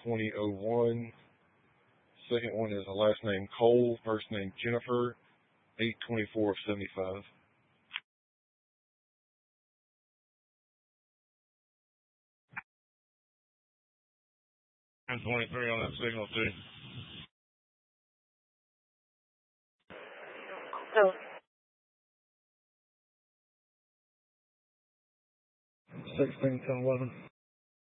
82001. Second one is a last name Cole, first name Jennifer, 824 of 75. 23 on that signal too. So 16, 10, 11.